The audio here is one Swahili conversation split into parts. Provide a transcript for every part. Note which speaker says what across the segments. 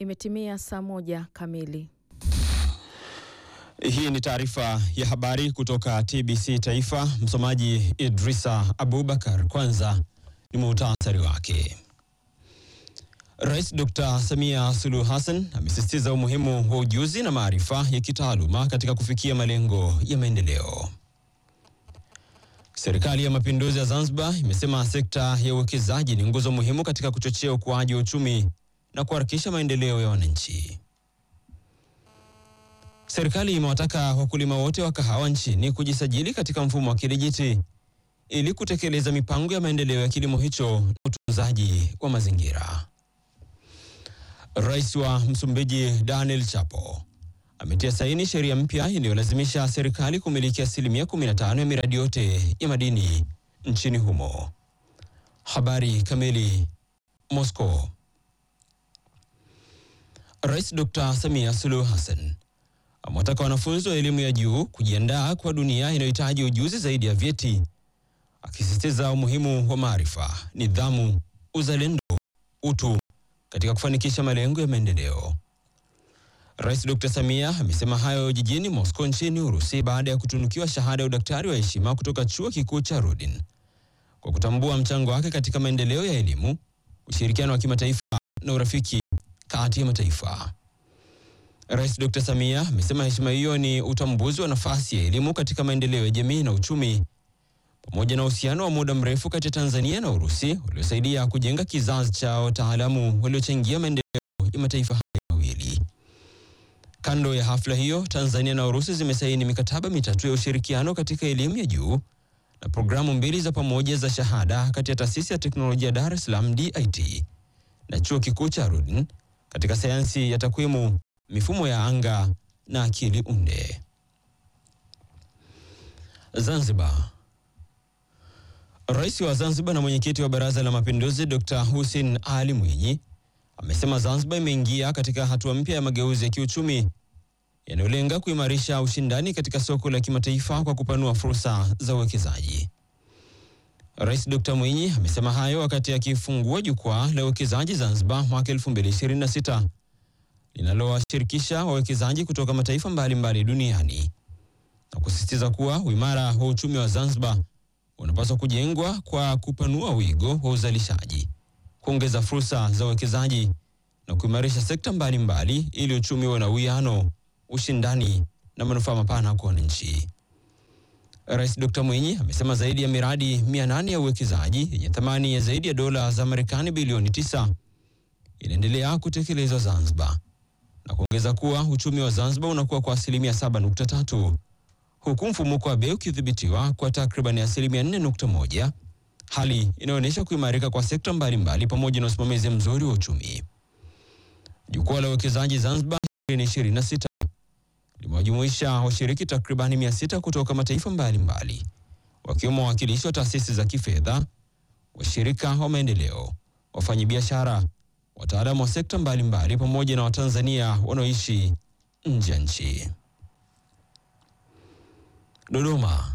Speaker 1: Imetimia saa 1 kamili.
Speaker 2: Hii ni taarifa ya habari kutoka TBC Taifa. Msomaji Idrisa Abubakar. Kwanza ni muhtasari wake. Rais Dr. Samia Suluhu Hassan amesisitiza umuhimu wa ujuzi na maarifa ya kitaaluma katika kufikia malengo ya maendeleo. Serikali ya Mapinduzi ya Zanzibar imesema sekta ya uwekezaji ni nguzo muhimu katika kuchochea ukuaji wa uchumi na kuharakisha maendeleo ya wananchi. Serikali imewataka wakulima wote wa kahawa nchini kujisajili katika mfumo wa kidijiti ili kutekeleza mipango ya maendeleo ya kilimo hicho na utunzaji wa mazingira. Rais wa Msumbiji Daniel Chapo ametia saini sheria mpya inayolazimisha serikali kumiliki 15% ya miradi yote ya madini nchini humo. Habari kamili. Moscow. Rais Dr. Samia Suluhu Hassan amewataka wanafunzi wa elimu ya juu kujiandaa kwa dunia inayohitaji ujuzi zaidi ya vyeti, akisisitiza umuhimu wa maarifa, nidhamu, uzalendo, utu katika kufanikisha malengo ya maendeleo. Rais Dr. Samia amesema hayo jijini Moscow nchini Urusi baada ya kutunukiwa shahada ya udaktari wa heshima kutoka Chuo Kikuu cha Rudin kwa kutambua mchango wake katika maendeleo ya elimu, ushirikiano wa kimataifa na urafiki kati ya mataifa. Rais Dr. Samia amesema heshima hiyo ni utambuzi wa nafasi ya elimu katika maendeleo ya jamii na uchumi, pamoja na uhusiano wa muda mrefu kati ya Tanzania na Urusi uliosaidia kujenga kizazi cha wataalamu waliochangia maendeleo ya mataifa hayo mawili. Kando ya hafla hiyo, Tanzania na Urusi zimesaini mikataba 3 ya ushirikiano katika elimu ya juu na programu 2 za pamoja za shahada kati ya Taasisi ya Teknolojia Dar es Salaam DIT na Chuo Kikuu cha Rudin katika sayansi ya takwimu, mifumo ya anga na akili unde. Zanzibar. Rais wa Zanzibar na mwenyekiti wa Baraza la Mapinduzi Dr. Hussein Ali Mwinyi amesema Zanzibar imeingia katika hatua mpya ya mageuzi ya kiuchumi yanayolenga kuimarisha ushindani katika soko la kimataifa kwa kupanua fursa za uwekezaji. Rais Dr. Mwinyi amesema hayo wakati akifungua jukwaa la uwekezaji Zanzibar mwaka 2026 linalowashirikisha wawekezaji kutoka mataifa mbalimbali duniani na kusisitiza kuwa uimara wa uchumi wa Zanzibar unapaswa kujengwa kwa kupanua wigo wa uzalishaji, kuongeza fursa za uwekezaji na kuimarisha sekta mbalimbali ili uchumi uwe na uwiano, ushindani na manufaa mapana kwa wananchi. Rais Dr. Mwinyi amesema zaidi ya miradi 800 ya uwekezaji yenye thamani ya zaidi ya dola za Marekani bilioni 9 inaendelea kutekelezwa Zanzibar na kuongeza kuwa uchumi wa Zanzibar unakuwa kwa 7.3%, huku mfumuko wa bei ukidhibitiwa kwa takriban 4.1%, hali inaonyesha kuimarika kwa sekta mbalimbali pamoja na usimamizi mzuri wa uchumi. Jukwaa la uwekezaji Zanzibar 2026 limewajumuisha washiriki takriban 600 kutoka mataifa mbalimbali, wakiwemo wawakilishi wa taasisi za kifedha, washirika wa maendeleo, wafanyabiashara, wataalamu wa sekta mbalimbali pamoja na Watanzania wanaoishi nje ya nchi. Dodoma.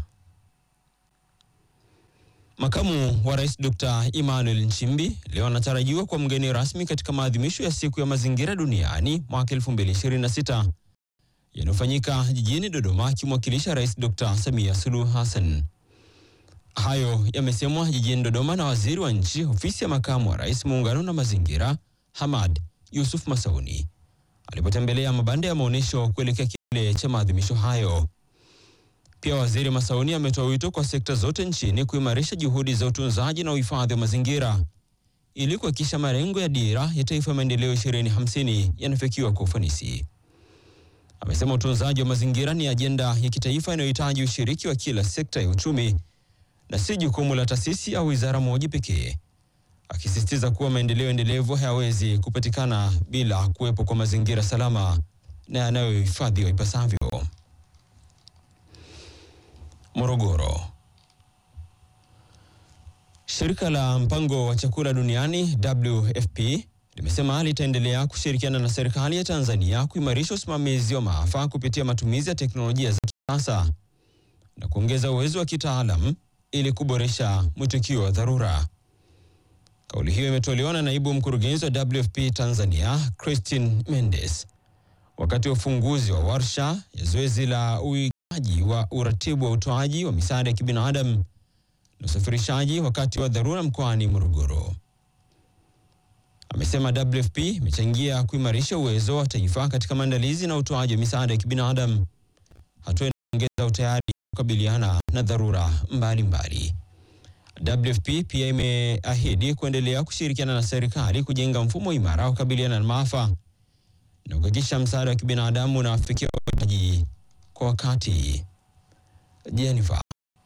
Speaker 2: Makamu wa Rais Dr. Emmanuel Nchimbi leo anatarajiwa kwa mgeni rasmi katika maadhimisho ya siku ya mazingira duniani mwaka 2026 yanayofanyika jijini Dodoma, akimwakilisha Rais Dr. Samia Suluhu Hassan. Hayo yamesemwa jijini Dodoma na Waziri wa Nchi, Ofisi ya Makamu wa Rais, Muungano na Mazingira, Hamad Yusuf Masauni alipotembelea mabanda ya maonyesho kuelekea kilele cha maadhimisho hayo. Pia Waziri Masauni ametoa wito kwa sekta zote nchini kuimarisha juhudi za utunzaji na uhifadhi wa mazingira ili kuhakikisha malengo ya Dira ya Taifa ya Maendeleo 2050 yanafikiwa kwa ufanisi. Amesema utunzaji wa mazingira ni ajenda ya kitaifa inayohitaji ushiriki wa kila sekta ya uchumi na si jukumu la taasisi au wizara moja pekee, akisisitiza kuwa maendeleo endelevu hayawezi kupatikana bila kuwepo kwa mazingira salama na yanayohifadhiwa ipasavyo. Morogoro. Shirika la Mpango wa Chakula Duniani WFP limesema litaendelea kushirikiana na serikali ya Tanzania kuimarisha usimamizi wa maafa kupitia matumizi ya teknolojia za kisasa na kuongeza uwezo wa kitaalamu ili kuboresha mwitikio wa dharura. Kauli hiyo imetolewa na naibu mkurugenzi wa WFP Tanzania, Christine Mendes, wakati wa ufunguzi wa warsha ya zoezi la uigaji wa uratibu wa utoaji wa misaada ya kibinadamu na usafirishaji wakati wa dharura mkoani Morogoro. Amesema WFP imechangia kuimarisha uwezo wa taifa katika maandalizi na utoaji wa misaada ya kibinadamu, hatua inaongeza utayari kukabiliana na dharura mbalimbali. WFP pia imeahidi kuendelea kushirikiana na serikali kujenga mfumo imara wa kukabiliana na maafa na kuhakikisha msaada wa kibinadamu unawafikia wahitaji kwa wakati. Jennifer.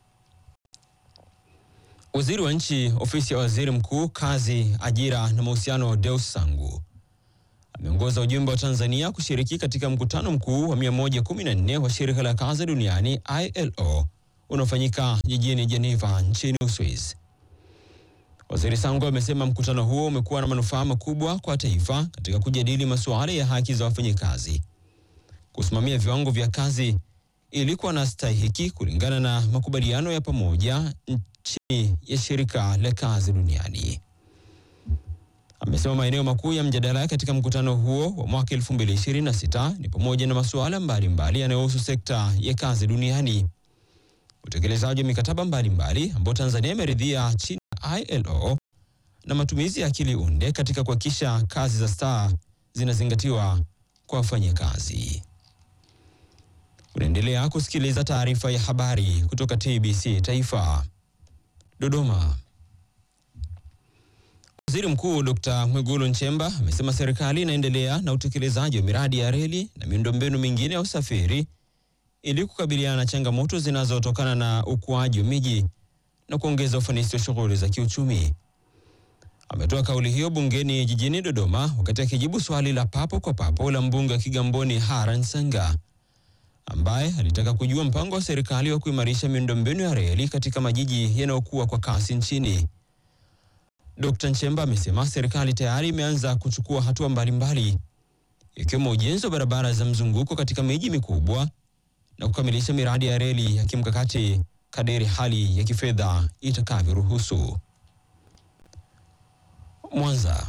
Speaker 2: Waziri wa Nchi, Ofisi ya Waziri Mkuu, Kazi, Ajira na Mahusiano, Deus Sangu ameongoza ujumbe wa Tanzania kushiriki katika mkutano mkuu wa 114 wa Shirika la Kazi Duniani ILO unaofanyika jijini Geneva nchini Uswisi. Waziri Sangu amesema mkutano huo umekuwa na manufaa makubwa kwa taifa katika kujadili masuala ya haki za wafanyakazi, kusimamia viwango vya kazi ili kuwa na stahiki kulingana na makubaliano ya pamoja chini ya Shirika la Kazi Duniani. Amesema maeneo makuu ya mjadala katika mkutano huo wa mwaka 2026 ni pamoja na masuala mbalimbali yanayohusu sekta ya kazi duniani, utekelezaji wa mikataba mbalimbali ambayo Tanzania imeridhia chini ya ILO na matumizi ya akili unde katika kuhakikisha kazi za staa zinazingatiwa kwa wafanyakazi. Unaendelea kusikiliza taarifa ya habari kutoka TBC Taifa. Dodoma. Waziri Mkuu Dr. Mwigulu Nchemba amesema serikali inaendelea na utekelezaji wa miradi ya reli na miundombinu mingine ya usafiri ili kukabiliana na changamoto zinazotokana na ukuaji wa miji na kuongeza ufanisi wa shughuli za kiuchumi. Ametoa kauli hiyo bungeni jijini Dodoma wakati akijibu swali la papo kwa papo la mbunge wa Kigamboni Haran Sanga, ambaye alitaka kujua mpango wa serikali wa kuimarisha miundombinu ya reli katika majiji yanayokuwa kwa kasi nchini. Dr. Nchemba amesema serikali tayari imeanza kuchukua hatua mbalimbali ikiwemo ujenzi wa barabara za mzunguko katika miji mikubwa na kukamilisha miradi ya reli ya kimkakati kadiri hali ya kifedha itakavyoruhusu. Mwanza.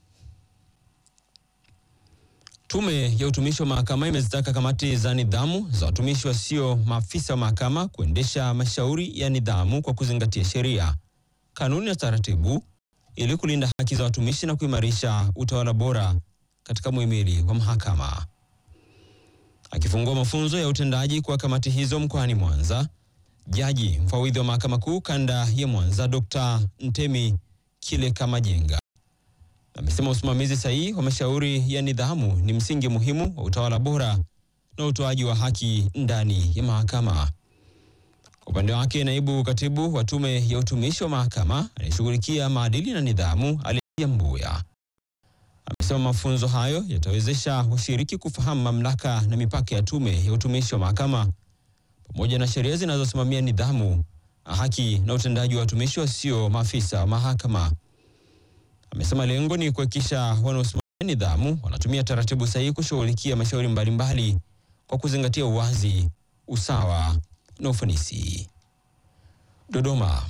Speaker 2: Tume ya utumishi wa mahakama imezitaka kamati za nidhamu za watumishi wasio maafisa wa mahakama kuendesha mashauri ya nidhamu kwa kuzingatia sheria, kanuni na taratibu ili kulinda haki za watumishi na kuimarisha utawala bora katika muhimili wa mahakama. Akifungua mafunzo ya utendaji kwa kamati hizo mkoani Mwanza, Jaji mfawidhi wa Mahakama Kuu Kanda ya Mwanza Dr. Ntemi Kileka Majenga amesema usimamizi sahihi wa mashauri ya nidhamu ni msingi muhimu wa utawala bora na utoaji wa haki ndani ya mahakama. Kwa upande wake, naibu katibu wa Tume ya utumishi wa mahakama anayeshughulikia maadili na nidhamu Aliya Mbuya amesema mafunzo hayo yatawezesha washiriki kufahamu mamlaka na mipaka ya Tume ya utumishi wa mahakama pamoja na sheria zinazosimamia nidhamu, haki na utendaji wa watumishi wasio maafisa wa mahakama. Amesema lengo ni kuhakikisha wanaosimamia nidhamu wanatumia taratibu sahihi kushughulikia mashauri mbalimbali kwa kuzingatia uwazi, usawa na ufanisi. Dodoma.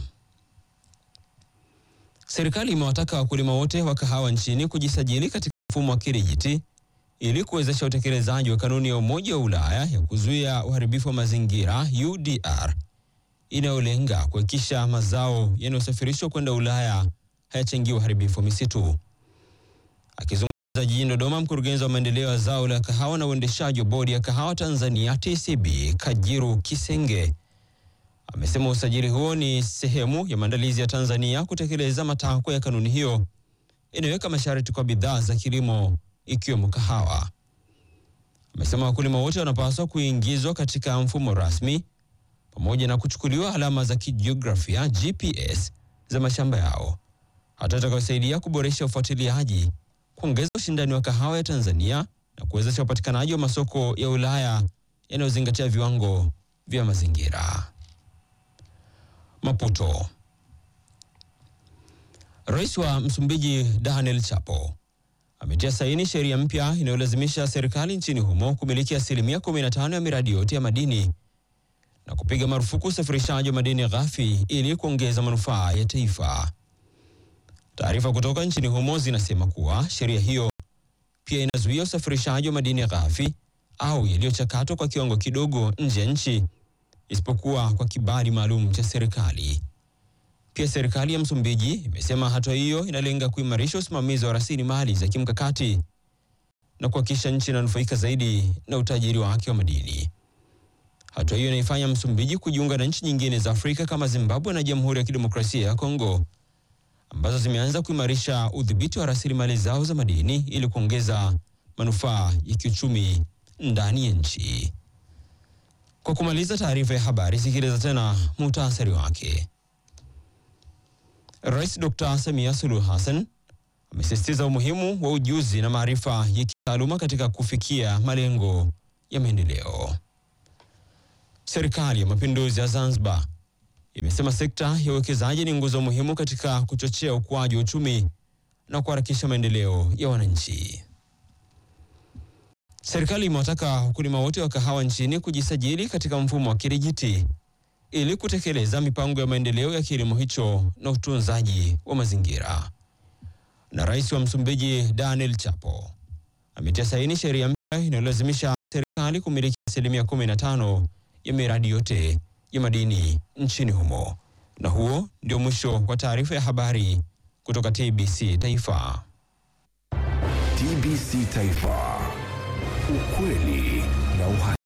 Speaker 2: Serikali imewataka wakulima wote wa kahawa nchini kujisajili katika mfumo wa kidijiti ili kuwezesha utekelezaji wa kanuni ya Umoja wa Ulaya ya kuzuia uharibifu wa mazingira UDR inayolenga kuhakikisha mazao yanayosafirishwa kwenda Ulaya hayachangia uharibifu wa misitu. Akizungumza jijini Dodoma, mkurugenzi wa maendeleo ya zao la kahawa na uendeshaji wa bodi ya kahawa Tanzania TCB Kajiru Kisenge amesema usajili huo ni sehemu ya maandalizi ya Tanzania kutekeleza matakwa ya kanuni hiyo inaweka masharti kwa bidhaa za kilimo ikiwemo kahawa. Amesema wakulima wote wanapaswa kuingizwa katika mfumo rasmi pamoja na kuchukuliwa alama za kijiografia GPS za mashamba yao, hata itakayosaidia kuboresha ufuatiliaji, kuongeza ushindani wa kahawa ya Tanzania na kuwezesha upatikanaji wa masoko ya Ulaya yanayozingatia viwango vya mazingira. Maputo. Rais wa Msumbiji Daniel Chapo ametia saini sheria mpya inayolazimisha serikali nchini humo kumiliki 15% ya miradi yote ya madini na kupiga marufuku usafirishaji wa madini ghafi ili kuongeza manufaa ya taifa. Taarifa kutoka nchini humo zinasema kuwa sheria hiyo pia inazuia usafirishaji wa madini ghafi au yaliyochakatwa kwa kiwango kidogo nje ya nchi isipokuwa kwa kibali maalum cha serikali. Pia serikali ya Msumbiji imesema hatua hiyo inalenga kuimarisha usimamizi wa rasilimali za kimkakati na kuhakikisha nchi inanufaika zaidi na utajiri wake wa madini. Hatua hiyo inaifanya Msumbiji kujiunga na nchi nyingine za Afrika kama Zimbabwe na Jamhuri ya Kidemokrasia ya Kongo ambazo zimeanza kuimarisha udhibiti wa rasilimali zao za madini ili kuongeza manufaa ya kiuchumi ndani ya nchi. Kwa kumaliza taarifa ya habari, sikiliza tena muhtasari wake. Rais Dr. Samia Suluhu Hassan amesisitiza umuhimu wa ujuzi na maarifa ya kitaaluma katika kufikia malengo ya maendeleo. Serikali ya Mapinduzi ya Zanzibar imesema sekta ya uwekezaji ni nguzo muhimu katika kuchochea ukuaji wa uchumi na kuharakisha maendeleo ya wananchi. Serikali imewataka wakulima wote wa kahawa nchini kujisajili katika mfumo wa kidijiti ili kutekeleza mipango ya maendeleo ya kilimo hicho na utunzaji wa mazingira. Na Rais wa Msumbiji Daniel Chapo ametia saini sheria mpya inayolazimisha serikali kumiliki 15% ya miradi yote ya madini nchini humo. Na huo ndio mwisho wa taarifa ya habari kutoka TBC Taifa.
Speaker 3: TBC Taifa. Ukweli na uhakika.